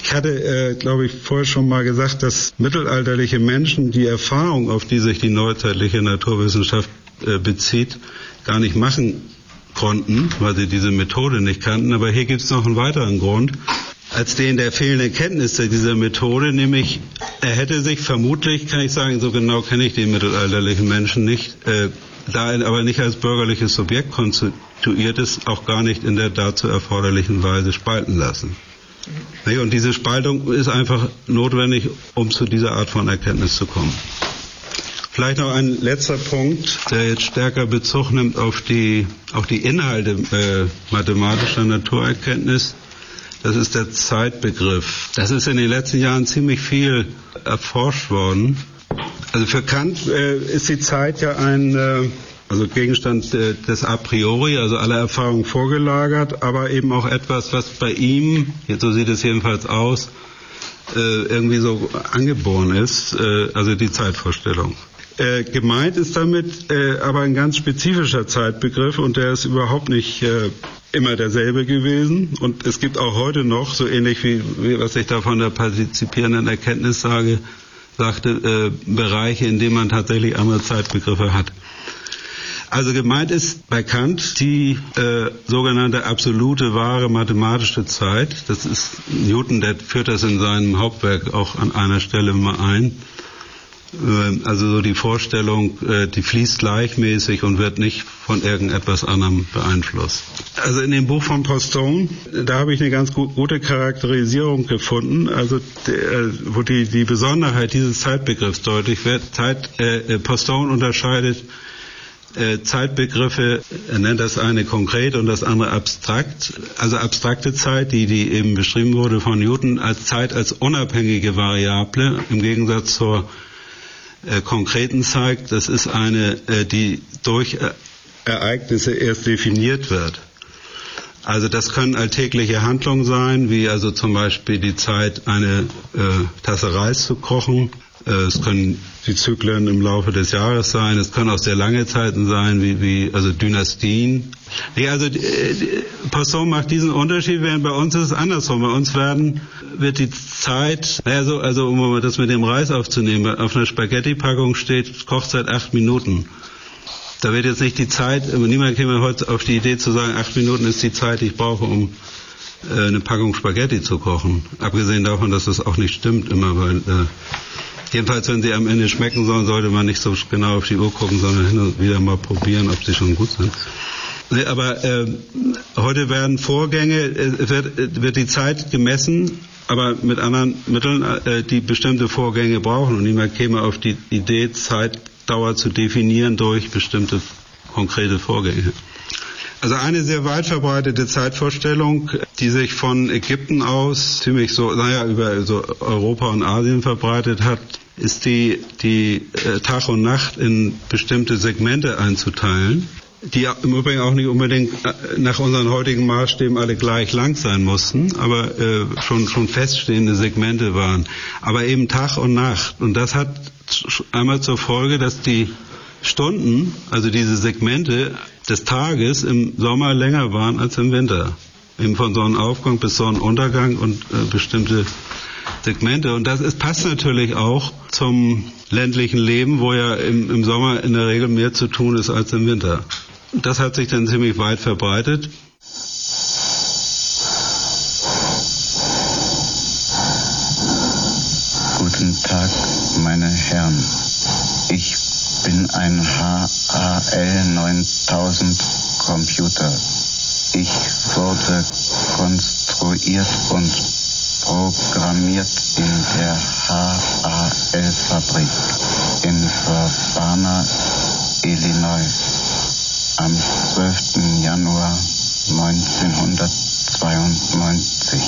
Ich hatte, glaube ich, vorher schon mal gesagt, dass mittelalterliche Menschen die Erfahrung, auf die sich die neuzeitliche Naturwissenschaft bezieht, gar nicht machen konnten, weil sie diese Methode nicht kannten. Aber hier gibt es noch einen weiteren Grund, als den der fehlenden Kenntnisse dieser Methode, nämlich er hätte sich vermutlich, kann ich sagen, so genau kenne ich den mittelalterlichen Menschen nicht, da er aber nicht als bürgerliches Subjekt konstituiert ist, auch gar nicht in der dazu erforderlichen Weise spalten lassen. Und diese Spaltung ist einfach notwendig, um zu dieser Art von Erkenntnis zu kommen. Vielleicht noch ein letzter Punkt, der jetzt stärker Bezug nimmt auf die Inhalte mathematischer Naturerkenntnis. Das ist der Zeitbegriff. Das ist in den letzten Jahren ziemlich viel erforscht worden. Also für Kant ist die Zeit ja ein Gegenstand des A priori, also aller Erfahrungen vorgelagert, aber eben auch etwas, was bei ihm, so sieht es jedenfalls aus, irgendwie so angeboren ist, also die Zeitvorstellung. Gemeint ist damit aber ein ganz spezifischer Zeitbegriff und der ist überhaupt nicht immer derselbe gewesen. Und es gibt auch heute noch, so ähnlich wie was ich da von der partizipierenden Erkenntnis sagte, Bereiche, in denen man tatsächlich andere Zeitbegriffe hat. Also gemeint ist bei Kant die sogenannte absolute, wahre mathematische Zeit. Das ist Newton, der führt das in seinem Hauptwerk auch an einer Stelle mal ein. Also so die Vorstellung, die fließt gleichmäßig und wird nicht von irgendetwas anderem beeinflusst. Also in dem Buch von Postone, da habe ich eine ganz gute Charakterisierung gefunden, also wo die Besonderheit dieses Zeitbegriffs deutlich wird. Postone unterscheidet Zeitbegriffe, er nennt das eine konkret und das andere abstrakt. Also abstrakte Zeit, die eben beschrieben wurde von Newton, als Zeit als unabhängige Variable, im Gegensatz zur konkreten Zeit, das ist eine, die durch Ereignisse erst definiert wird. Also das können alltägliche Handlungen sein, wie also zum Beispiel die Zeit, eine Tasse Reis zu kochen. Es können die Zyklen im Laufe des Jahres sein. Es können auch sehr lange Zeiten sein, wie also Dynastien. Nee, also Postone macht diesen Unterschied, während bei uns ist es andersrum. Bei uns wird die Zeit, also um das mit dem Reis aufzunehmen, auf einer Spaghetti-Packung steht Kochzeit 8 Minuten. Da wird jetzt nicht die Zeit, niemand käme heute auf die Idee zu sagen, 8 Minuten ist die Zeit, die ich brauche, um eine Packung Spaghetti zu kochen. Abgesehen davon, dass das auch nicht stimmt immer, weil jedenfalls, wenn sie am Ende schmecken sollen, sollte man nicht so genau auf die Uhr gucken, sondern hin und wieder mal probieren, ob sie schon gut sind. Aber heute werden Vorgänge, wird die Zeit gemessen, aber mit anderen Mitteln, die bestimmte Vorgänge brauchen. Und niemand käme auf die Idee, Zeitdauer zu definieren durch bestimmte konkrete Vorgänge. Also eine sehr weit verbreitete Zeitvorstellung, die sich von Ägypten aus ziemlich über so Europa und Asien verbreitet hat, ist die Tag und Nacht in bestimmte Segmente einzuteilen, die im Übrigen auch nicht unbedingt nach unseren heutigen Maßstäben alle gleich lang sein mussten, aber schon feststehende Segmente waren. Aber eben Tag und Nacht. Und das hat einmal zur Folge, dass die Stunden, also diese Segmente des Tages im Sommer länger waren als im Winter. Eben von Sonnenaufgang bis Sonnenuntergang und bestimmte Segmente. Und das passt natürlich auch zum ländlichen Leben, wo ja im Sommer in der Regel mehr zu tun ist als im Winter. Das hat sich dann ziemlich weit verbreitet. Guten Tag, meine Herren. Ich bin ein HAL 9000 Computer. Ich wurde konstruiert und programmiert in der HAL-Fabrik in Urbana, Illinois, am 12. Januar 1992.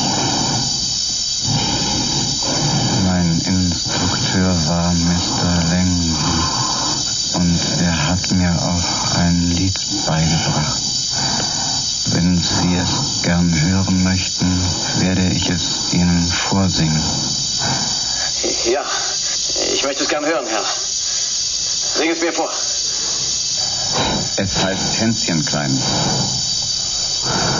Mein Instrukteur war Mr. Langdon und er hat mir auch ein Lied beigebracht. Wenn Sie es gern hören möchten, werde ich es Ihnen vorsingen. Ja, ich möchte es gern hören, Herr. Sing es mir vor. Es heißt Hänschen klein.